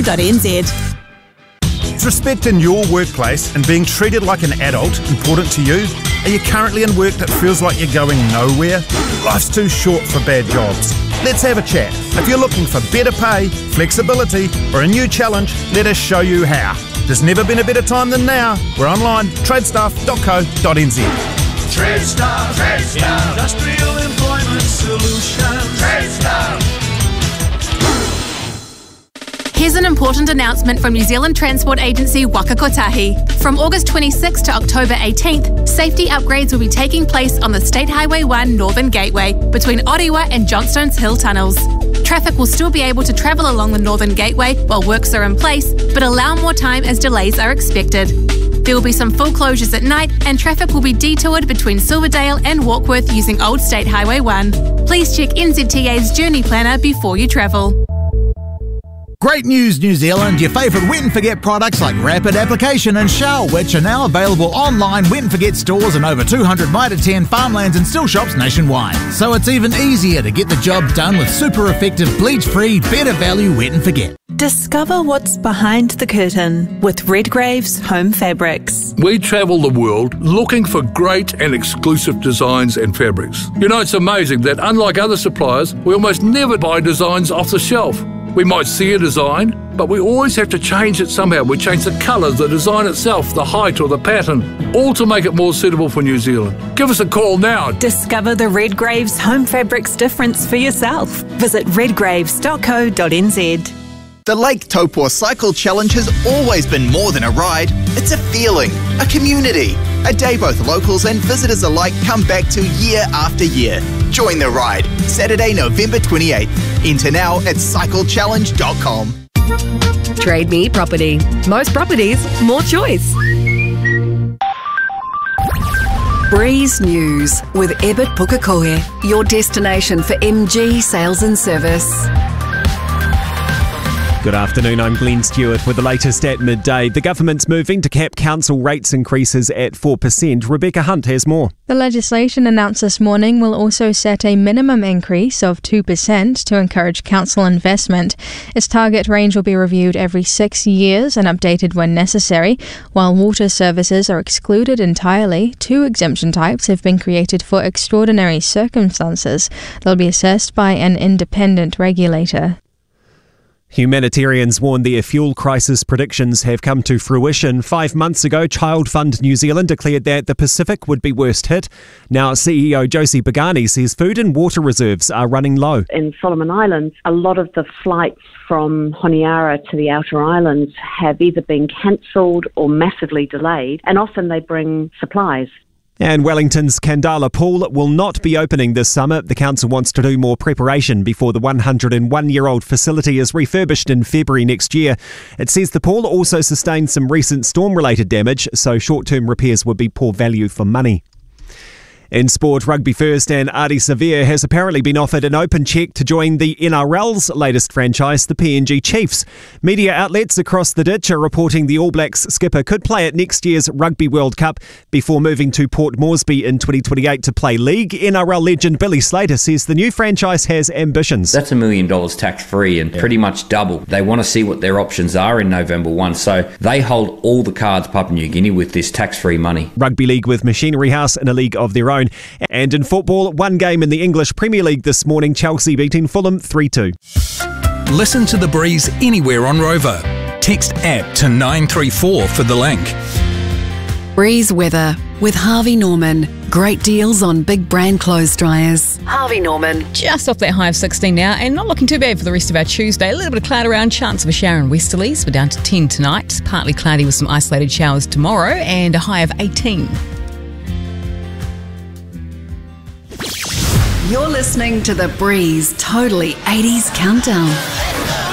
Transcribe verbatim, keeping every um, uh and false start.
dot n z. Is respect in your workplace and being treated like an adult important to you? Are you currently in work that feels like you're going nowhere? Life's too short for bad jobs. Let's have a chat. If you're looking for better pay, flexibility, or a new challenge, let us show you how. There's never been a better time than now. We're online, tradestaff dot co dot n z. TradeStaff, TradeStaff, Industrial Employment Solutions. TradeStaff. Here's an important announcement from New Zealand transport agency Waka Kotahi. From August twenty-sixth to October eighteenth, safety upgrades will be taking place on the State Highway one Northern Gateway between Orewa and Johnstone's Hill tunnels. Traffic will still be able to travel along the Northern Gateway while works are in place, but allow more time as delays are expected. There will be some full closures at night, and traffic will be detoured between Silverdale and Warkworth using Old State Highway one. Please check N Z T A's Journey Planner before you travel. Great news, New Zealand! Your favourite Wet and Forget products like Rapid Application and Shell, which are now available online, Wet and Forget stores and over two hundred Mitre ten farmlands and still shops nationwide. So it's even easier to get the job done with super effective, bleach-free, better value Wet and Forget. Discover what's behind the curtain with Redgrave's Home Fabrics. We travel the world looking for great and exclusive designs and fabrics. You know, it's amazing that unlike other suppliers, we almost never buy designs off the shelf. We might see a design, but we always have to change it somehow. We change the colour, the design itself, the height or the pattern, all to make it more suitable for New Zealand. Give us a call now. Discover the Redgrave's Home Fabrics difference for yourself. Visit redgraves dot co dot n z. The Lake Taupo Cycle Challenge has always been more than a ride. It's a feeling, a community, a day both locals and visitors alike come back to year after year. Join the ride, Saturday, November twenty-eighth. Enter now at cycle challenge dot com. Trade Me Property. Most properties, more choice. Breeze News with Ebert Pukekohe, your destination for M G sales and service. Good afternoon, I'm Glenn Stewart with the latest at midday. The government's moving to cap council rates increases at four percent. Rebecca Hunt has more. The legislation announced this morning will also set a minimum increase of two percent to encourage council investment. Its target range will be reviewed every six years and updated when necessary. While water services are excluded entirely, two exemption types have been created for extraordinary circumstances. They'll be assessed by an independent regulator. Humanitarians warn their fuel crisis predictions have come to fruition. Five months ago, Child Fund New Zealand declared that the Pacific would be worst hit. Now, C E O Josie Pagani says food and water reserves are running low. In Solomon Islands, a lot of the flights from Honiara to the outer islands have either been cancelled or massively delayed, and often they bring supplies. And Wellington's Kandala Pool will not be opening this summer. The council wants to do more preparation before the one hundred and one year old facility is refurbished in February next year. It says the pool also sustained some recent storm-related damage, so short-term repairs would be poor value for money. In sport, Rugby First and Ardie Savea has apparently been offered an open cheque to join the N R L's latest franchise, the P N G Chiefs. Media outlets across the ditch are reporting the All Blacks skipper could play at next year's Rugby World Cup before moving to Port Moresby in twenty twenty-eight to play league. N R L legend Billy Slater says the new franchise has ambitions. That's a million dollars tax-free and pretty much double. They want to see what their options are in November first, so they hold all the cards Papua New Guinea with this tax-free money. Rugby League with Machinery House in a league of their own. And in football, one game in the English Premier League this morning, Chelsea beating Fulham three two. Listen to The Breeze anywhere on Rover. Text app to nine three four for the link. Breeze weather with Harvey Norman. Great deals on big brand clothes dryers. Harvey Norman. Just off that high of sixteen now, and not looking too bad for the rest of our Tuesday. A little bit of cloud around, chance of a shower in westerlies. We're down to ten tonight. Partly cloudy with some isolated showers tomorrow, and a high of eighteen. You're listening to The Breeze Totally eighties Countdown.